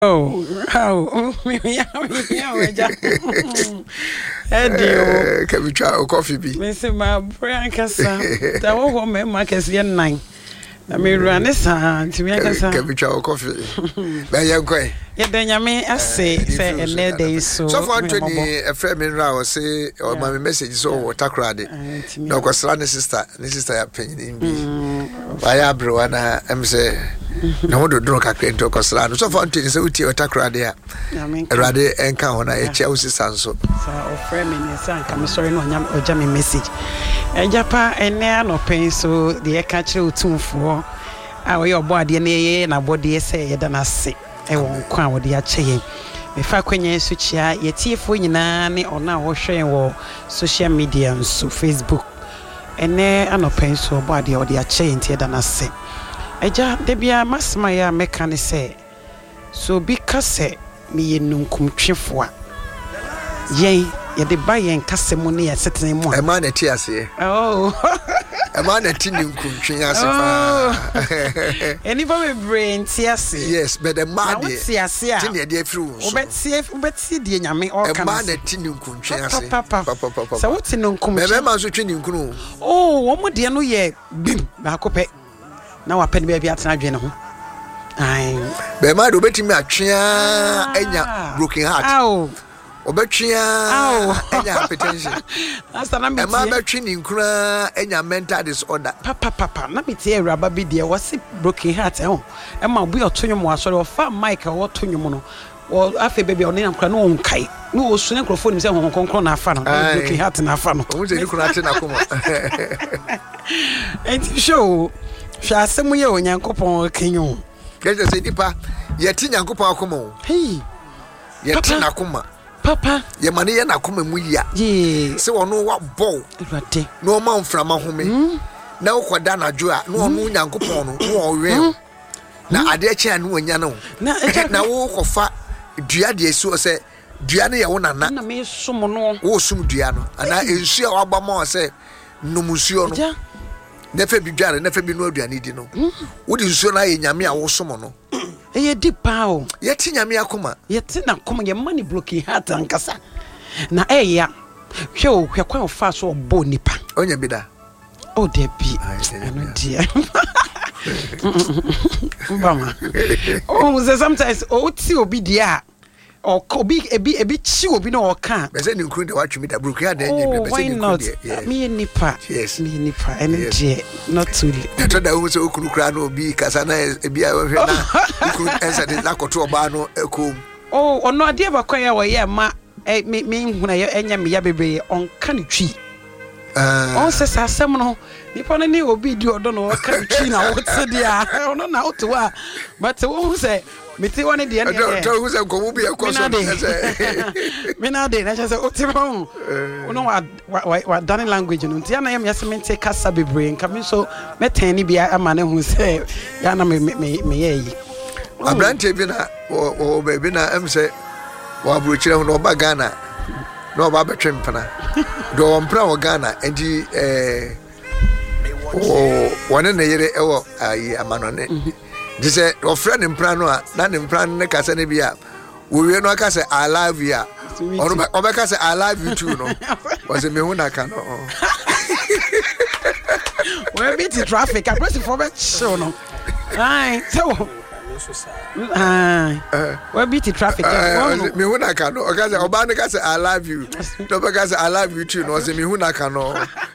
Oh, how? Yeah, Eddie, can we try a coffee? Miss my brand Cassa. That woman, Marcus, young nine. I may run this hand to me. Can we try a coffee? By your way, yet then you may say, and there they so. So for 20, a friend in Row say, or my message is all Takradi. No, because Lana sister, this is their opinion in me. By Abro and I say. No one do drink a crane to Coslano. So for until you see a Takradi, a radi encounter a Chelsea Sanso. So, friend, and son, come sorry, no yam or jammy message. And Japa and now no pain, so the catch you tune for our your body and our body say, than I say, I won't come with the chain. If I can switch ya, yet if we nanny or now sharing social media, so Facebook, and there no pain, so body or the chain, than I say. Eja debia masmaya mekane say so because me nunkum twefo a yen ye de ba yen kasemu ne setene mu a man eti ase oh a man eti nunkum twen ase fa anybody brain ti ase yes but the man ti ase a ti ne de afru so obeti de nyame all kan a man eti nunkum twen ase papa so what nunkum me man so twen nkunu oh wo mo de no ye bim ba kope na wa pen baby atena dwe ne ho ai be ma do betimi atwea enya broken heart aw obetwea enya hypertension asa na me ma betwi ni nkura enya mental disorder papa na me tie awuraba bi de wasi broken heart ho e ma bu otonwom asori o fa mic a wotonwom no o afa baby oni na nkura no onkai no o sune microphone mi se ho konkron na afa no broken heart na afa no o se ni kuna ate na koma enti show Sha asemu ye onyankopon kenyo. Keje se nipa ye ti nyankopon akoma o. Hey. Ye ti nakoma. Papa. Ye mane ye nakoma mu ya. Ye. Se wono wa bow. Ewate. No ma mframa home. Na ukoda na jo a no onu nyankopon no wo we. Na ade achi anu onya no. Na wo kofa dua de esu se dua ne ye wo nana. Na me sum no. Wo sum dua no. Ana ensu a waba ma se numusuo no. Nefe bi dware nefe bi no aduane di no wodi nsuo na ye nyame a wo somo no eye di pa o ye ti nyame akoma ye ti na koma ye mani broken heart ankasa na eya hwe kwan fa so obo nipa onya bi da o de bi anu dia mbama o say sometimes o ti obi dia o obi ebi chi obi na o kan be say ni nkuru de watchumi da broken heart enye be say ni nkuru de me nipa me nipa ene je not too to da wo so okuru kra na obi kasa na ebi a hwe na nkuru ensa de akoto oba no ekom oh ono ade ba kwa ya wo ye ma me nhuna ye enya me ya bebre on kan twi on se sasem no nipa na ni obi di odo no kan twi na wo te dia ono na wo to a but wo say meti woni de ne to who say ko bi e ko so me na de na say otibon ono wa dani language no ntia na yam yasmente kasa bebre nka me so meten ni bia ama ne hu say ya na me ye yi abrante bi na o baby na am say wa brochire ho no ba Ghana no ba betwempana do ompra wo Ghana enti wona na yere ewo ayi amanone Dise o friend imprano a na imprano ne kasa ne bia wo wie no aka say I love you o be ka say I love you too no was me hu na ka no we beat the traffic I press for bet show no ai so we beat the traffic me hu na ka no o ka say oba ne ka say I love you to be ka say I love you too no was me hu na ka no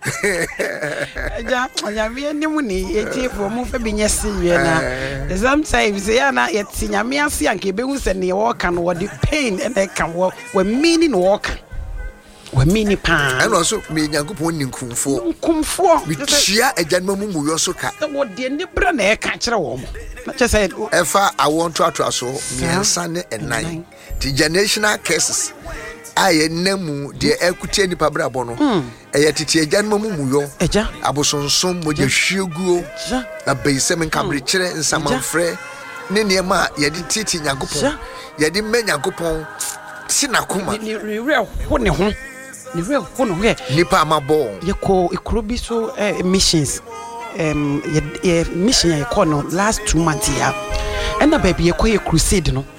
ja me ni mu ni eti fo mu fa binya si wie na sometimes ya na yeti nyame ase anke be hu se ne wo ka no the pain and they can wo meaning wo ka we meaning pa and also me nyankopon ni nkumfo bi tia ajanma mu yo so ka wo de ne bra na e ka kire wo mo na che say efa I want to atraso miensa ne enai the generational cases aye namu de ekutie nipa brabo no eye tete ajanma mu yo eja abosonsom moje hwieguo na beisem nkabre kire nsamanfre ne niema ye de titi nyankopon ye de me nyankopon sinakoma ni re ho ne ho ni re ho no he nipa amabo ye ko ikrobi so missions mission ye ko no last 2 months ya and na baby ye ko ye crusade no